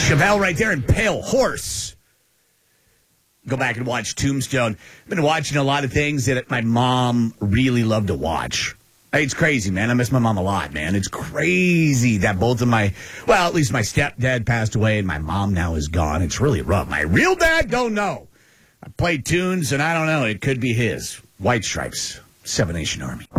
Chevelle right there and Pale Horse. Go back and watch Tombstone. I've been watching a lot of things that my mom really loved to watch. It's crazy, man. I miss my mom a lot, man. It's crazy that both of at least my stepdad passed away and my mom now is gone. It's really rough. My real dad, don't know. I played tunes and I don't know. It could be his. White Stripes, Seven Nation Army.